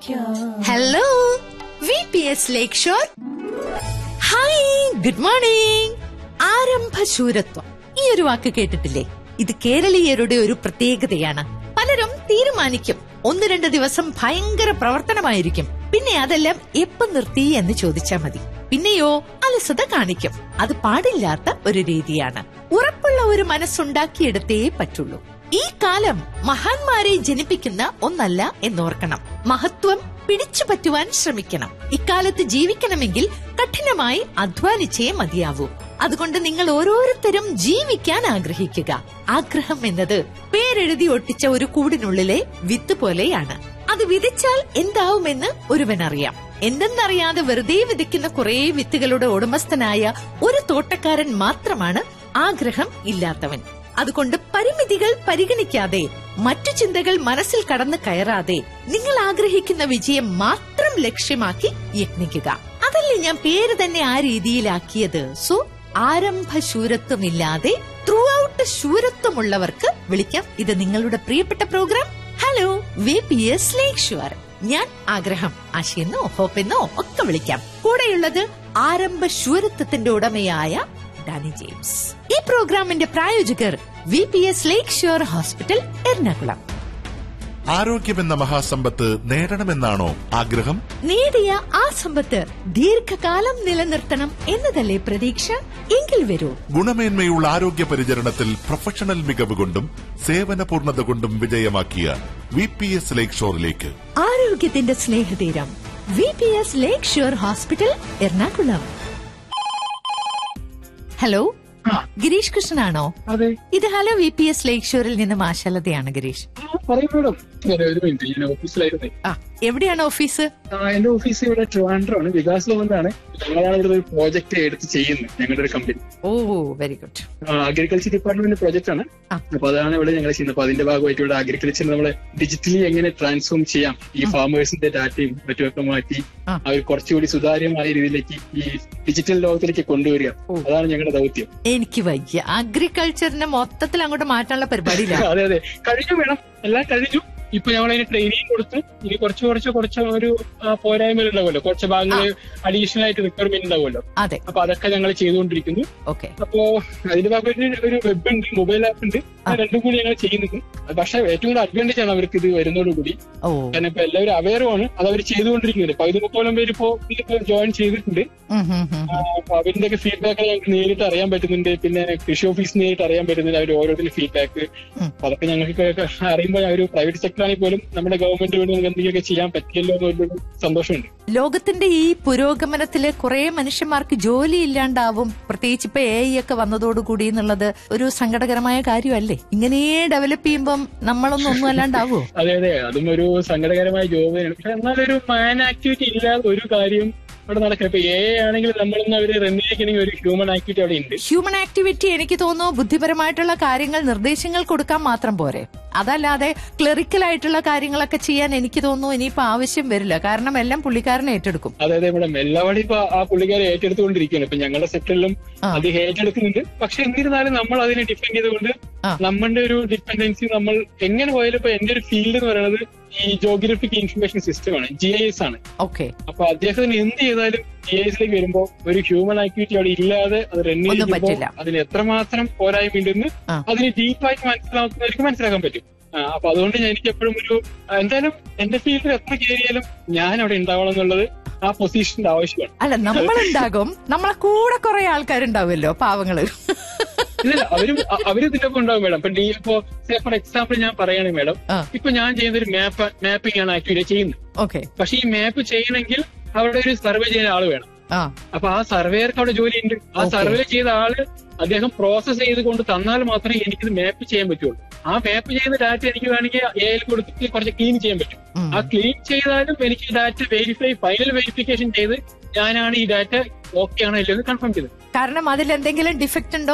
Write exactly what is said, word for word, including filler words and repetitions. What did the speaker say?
Hello V P S ലേക്ക് shore. Hi, good morning. ആരംഭശൂരത്വം ഈ ഒരു വാക്ക് കേട്ടിട്ടില്ലേ? ഇത് കേരളീയരുടെ ഒരു പ്രത്യേകതയാണ്. പലരും തീരുമാനിക്കും ഒന്ന് രണ്ട് ദിവസം ഭയങ്കര പ്രവർത്തനമായിരിക്കും, പിന്നെ അതെല്ലാം എപ്പം നിർത്തി എന്ന് ചോദിച്ചാൽ മതി. പിന്നെയോ അലസത കാണിക്കും. അത് പാടില്ലാത്ത ഒരു രീതിയാണ്. ഉറപ്പുള്ള ഒരു മനസ്സുണ്ടാക്കിയെടുത്തേ പറ്റുള്ളൂ. ഈ കാലം മഹാന്മാരെ ജനിപ്പിക്കുന്ന ഒന്നല്ല എന്നോർക്കണം. മഹത്വം പിടിച്ചു പറ്റുവാൻ ശ്രമിക്കണം. ഇക്കാലത്ത് ജീവിക്കണമെങ്കിൽ കഠിനമായി അധ്വാനിച്ചേ മതിയാവൂ. അതുകൊണ്ട് നിങ്ങൾ ഓരോരുത്തരും ജീവിക്കാൻ ആഗ്രഹിക്കുക. ആഗ്രഹം എന്നത് പേരെഴുതി ഒട്ടിച്ച ഒരു കൂടിനുള്ളിലെ വിത്ത് പോലെയാണ്. അത് വിതച്ചാൽ എന്താവുമെന്ന് ഒരുവനറിയാം. എന്തെന്നറിയാതെ വെറുതെ വിതയ്ക്കുന്ന കുറെ വിത്തുകളുടെ ഉടമസ്ഥനായ ഒരു തോട്ടക്കാരൻ മാത്രമാണ് ആഗ്രഹം ഇല്ലാത്തവൻ. അതുകൊണ്ട് പരിമിതികൾ പരിഗണിക്കാതെ, മറ്റു ചിന്തകൾ മനസ്സിൽ കടന്നു കയറാതെ നിങ്ങൾ ആഗ്രഹിക്കുന്ന വിജയം മാത്രം ലക്ഷ്യമാക്കി യത്നിക്കുക. അതല്ലേ ഞാൻ പേര് തന്നെ ആ രീതിയിലാക്കിയത്. സോ ആരംഭശൂരത്വമില്ലാതെ ത്രൂ ഔട്ട് ശൂരത്വമുള്ളവർക്ക് വിളിക്കാം. ഇത് നിങ്ങളുടെ പ്രിയപ്പെട്ട programme hello V P S ലേക്ക് ഷോർ. ഞാൻ ആഗ്രഹം, ആശയെന്നോ ഹോപ്പെന്നോ ഒക്കെ വിളിക്കാം. കൂടെയുള്ളത് ആരംഭശൂരത്വത്തിന്റെ ഉടമയായ ഡാനി ജെയിംസ്. ഈ പ്രോഗ്രാമിന്റെ പ്രായോജകർ വി പി എസ് ലേക്ക് ഷോർ ഹോസ്പിറ്റൽ, എറണാകുളം. ആരോഗ്യമെന്ന മഹാസമ്പത്ത് നേടണമെന്നാണോ ആഗ്രഹം? നേടിയ ആ സമ്പത്ത് ദീർഘകാലം നിലനിർത്തണം എന്നതല്ലേ പ്രതീക്ഷ? എങ്കിൽ വരൂ. ഗുണമേന്മയുള്ള ആരോഗ്യ പരിചരണത്തിൽ പ്രൊഫഷണൽ മികവ് കൊണ്ടും സേവന പൂർണ്ണത കൊണ്ടും വിജയമാക്കിയ വി പി എസ് ലേക്ക് ഷോറിലേക്ക്. ആരോഗ്യത്തിന്റെ സ്നേഹതീരം വി പി എസ് ലേക്ക് shore hospital, Ernakulam. Hello, Girish കൃഷ്ണനാണോ? അതെ, ഇത് ഹലോ വി പി എസ് ലേക്ക് ഷോറിൽ നിന്ന് മാഷലതയാണ്. ഗിരീഷ്, പറയൂ. ഒരു മിനിറ്റ്, ഞാൻ ഓഫീസിലായിരുന്നേ. ആ, എവിടെയാണ് ഓഫീസ്? എന്റെ ഓഫീസ് ഇവിടെ ട്രിവാൻഡ്രം ആണ്, വികാസ് ഭവനിലാണ്. ഞങ്ങളാണ് ഇവിടെ ഒരു പ്രോജക്ട് എടുത്ത് ചെയ്യുന്നത്, ഞങ്ങളുടെ ഒരു കമ്പനി. ഓ, very good. Agriculture department project ആണ്. അപ്പൊ അതാണ് ഇവിടെ ഞങ്ങൾ ചെയ്യുന്നത്. അപ്പൊ അതിന്റെ ഭാഗമായിട്ട് ഇവിടെ അഗ്രികൾച്ചർ നമ്മളെ ഡിജിറ്റലി എങ്ങനെ ട്രാൻസ്ഫോം ചെയ്യാം, ഈ ഫാമേഴ്സിന്റെ ഡാറ്റയും മറ്റുമൊക്കെ മാറ്റി അവർ കുറച്ചുകൂടി സുതാര്യമായ രീതിയിലേക്ക് ഈ ഡിജിറ്റൽ ലോകത്തിലേക്ക് കൊണ്ടുവരിക. അതാണ് ഞങ്ങളുടെ ദൗത്യം. എനിക്ക് വയ്യ, അഗ്രികൾച്ചറിനെ മൊത്തത്തിൽ അങ്ങോട്ട് മാറ്റാനുള്ള പരിപാടിയില്ല. അതെ അതെ, കഴിഞ്ഞു വേണം, എല്ലാം കഴിഞ്ഞു. ഇപ്പൊ ഞങ്ങൾ അതിന് ട്രെയിനിങ് കൊടുത്ത് ഇനി കുറച്ച് കുറച്ച് കുറച്ച് ഒരു പോരായ്മകൾ ഉണ്ടാവുമല്ലോ, കുറച്ച് ഭാഗങ്ങൾ അഡീഷണൽ ആയിട്ട് റിക്വയർമെന്റ് ഉണ്ടാവുമല്ലോ. അതെ, അപ്പൊ അതൊക്കെ ഞങ്ങൾ ചെയ്തുകൊണ്ടിരിക്കുന്നു. ഓക്കെ. അപ്പോ അതിന്റെ ഭാഗമായിട്ട് ഒരു വെബ് ഉണ്ട്, മൊബൈൽ ആപ്പ് ഉണ്ട്, രണ്ടും കൂടി ഞങ്ങൾ ചെയ്യുന്നത്. പക്ഷെ ഏറ്റവും കൂടുതൽ അഡ്വാൻറ്റേജ് ആണ് അവർക്ക് ഇത് വരുന്നതോടുകൂടി. കാരണം ഇപ്പൊ എല്ലാവരും അവെയറുമാണ്, അത് അവർ ചെയ്തുകൊണ്ടിരിക്കുന്നത്. അപ്പൊ ഇത് മുപ്പോളം പേര് ഇപ്പോ ഇതിപ്പോ ജോയിൻ ചെയ്തിട്ടുണ്ട്. അപ്പൊ അവരിന്റെ ഒക്കെ ഫീഡ്ബാക്ക് ഞങ്ങൾക്ക് നേരിട്ട് അറിയാൻ പറ്റുന്നുണ്ട്. പിന്നെ കൃഷി ഓഫീസ് നേരിട്ട് അറിയാൻ പറ്റുന്നുണ്ട് അവർ ഓരോരുത്തരും ഫീഡ്ബാക്ക്. അതൊക്കെ ഞങ്ങൾക്ക് അറിയുമ്പോൾ ഒരു പ്രൈവറ്റ് സെക്ടർ ആണെങ്കിൽ പോലും നമ്മുടെ ഗവൺമെന്റ് വേണ്ടി നമുക്ക് എന്തെങ്കിലുമൊക്കെ ചെയ്യാൻ പറ്റിയല്ലോ എന്നൊരു സന്തോഷമുണ്ട്. ലോകത്തിന്റെ ഈ പുരോഗമനത്തില് കുറെ മനുഷ്യന്മാർക്ക് ജോലി ഇല്ലാണ്ടാവും, പ്രത്യേകിച്ച് ഇപ്പൊ എ ഐ ഒക്കെ വന്നതോടുകൂടി എന്നുള്ളത് ഒരു സങ്കടകരമായ കാര്യമല്ലേ? ഇങ്ങനെ ഡെവലപ്പ് ചെയ്യുമ്പം നമ്മളൊന്നും ഒന്നും അല്ലാണ്ടാവോ? അതെ അതെ, അതും ഒരു സങ്കടകരമായ ജോബ് തന്നെയാണ്. പക്ഷെ എന്നാലൊരു മാൻ ആക്ടിവിറ്റി ഇല്ലാതെ ഒരു കാര്യം അവിടെ നടക്കുക. ഇപ്പൊ എ ആണെങ്കിൽ നമ്മളൊന്നും അവര് റെന്നിരിക്കണമെങ്കിൽ ഒരു ഹ്യൂമൻ ആക്ടിവിറ്റി അവിടെ ഉണ്ട്. ഹ്യൂമൻ ആക്ടിവിറ്റി എനിക്ക് തോന്നുന്നു ബുദ്ധിപരമായിട്ടുള്ള കാര്യങ്ങൾ നിർദ്ദേശങ്ങൾ കൊടുക്കാൻ മാത്രം പോരെ. അതല്ലാതെ ക്ലറിക്കൽ ആയിട്ടുള്ള കാര്യങ്ങളൊക്കെ ചെയ്യാൻ എനിക്ക് തോന്നുന്നു ഇനിയിപ്പോ ആവശ്യം വരില്ല. കാരണം എല്ലാം പുള്ളിക്കാരനെ ഏറ്റെടുക്കും. അതെ അതെ മേഡം, എല്ലാവരും ഇപ്പൊ ആ പുള്ളിക്കാരെ ഏറ്റെടുത്തുകൊണ്ടിരിക്കുകയാണ്. ഇപ്പൊ ഞങ്ങളുടെ സെക്ടറിലും അത് ഏറ്റെടുക്കുന്നുണ്ട്. പക്ഷെ എന്നിരുന്നാലും നമ്മൾ അതിനെ ഡിപ്പെൻഡ് ചെയ്തുകൊണ്ട് നമ്മളുടെ ഒരു ഡിപ്പെൻഡൻസി നമ്മൾ എങ്ങനെ പോയാലും ഇപ്പൊ എന്റെ ഒരു ഫീൽഡ് എന്ന് പറയുന്നത് ഈ ജോഗ്രഫിക് ഇൻഫർമേഷൻ സിസ്റ്റം ആണ്, ജി ഐ എസ് ആണ്. ഓക്കെ. അപ്പൊ അദ്ദേഹത്തിന് എന്ത് ചെയ്താലും ജി ഐ എസിലേക്ക് വരുമ്പോ ഒരു ഹ്യൂമൻ ആക്ടിവിറ്റി അവിടെ ഇല്ലാതെ അത് റൺ ചെയ്യുമ്പോൾ അതിന് എത്രമാത്രം പോരായ്മയുണ്ടെന്ന് അതിന് ഡീപ്പായിട്ട് മനസ്സിലാക്കുന്നവർക്ക് മനസ്സിലാക്കാൻ പറ്റും. അപ്പൊ അതുകൊണ്ട് എനിക്ക് എപ്പോഴും ഒരു എന്തായാലും എന്റെ ഫീൽഡിൽ എത്ര കയറിയാലും ഞാൻ അവിടെ ഉണ്ടാവണം എന്നുള്ളത് ആ പൊസിഷന്റെ ആവശ്യമാണ്. അല്ല, നമ്മളുണ്ടാകും, നമ്മളെ കൂടെ കുറെ ആൾക്കാരുണ്ടാവുമല്ലോ, പാവങ്ങള്. ഇല്ല, അവരും അവര് ഇതിന്റെ ഒപ്പം ഉണ്ടാവും മേഡം. ഇപ്പൊ ഡി ഇപ്പോ ഫോർ എക്സാമ്പിൾ ഞാൻ പറയുകയാണെങ്കിൽ മേഡം, ഇപ്പൊ ഞാൻ ചെയ്യുന്ന ഒരു മാപ്പ് മാപ്പിംഗ് ആണ് ആക്ച്വലി ചെയ്യുന്നത്. ഓക്കെ. പക്ഷെ ഈ മാപ്പ് ചെയ്യണമെങ്കിൽ അവിടെ ഒരു സർവേ ചെയ്യുന്ന ആള് വേണം. അപ്പൊ ആ സർവേയർക്ക് അവിടെ ജോലി ഉണ്ട്. ആ സർവേ ചെയ്ത ആള് അദ്ദേഹം പ്രോസസ് ചെയ്ത് കൊണ്ട് തന്നാൽ മാത്രമേ എനിക്കിത് മാപ്പ് ചെയ്യാൻ പറ്റുള്ളൂ. ആ മാപ്പ് ചെയ്യുന്ന ഡാറ്റ എനിക്ക് വേണമെങ്കിൽ എയിൽ കൊടുത്തിട്ട് കുറച്ച് ക്ലീൻ ചെയ്യാൻ പറ്റും. ആ ക്ലീൻ ചെയ്താലും എനിക്ക് ഡാറ്റ വെരിഫൈ ഫൈനൽ വെരിഫിക്കേഷൻ ചെയ്ത് ഞാനാണ് ഈ ഡാറ്റ ഓക്കെ ആണോ ഇല്ലെന്ന് കൺഫേം ചെയ്തത്. കാരണം അതിൽ എന്തെങ്കിലും ഡിഫക്റ്റ് ഉണ്ടോ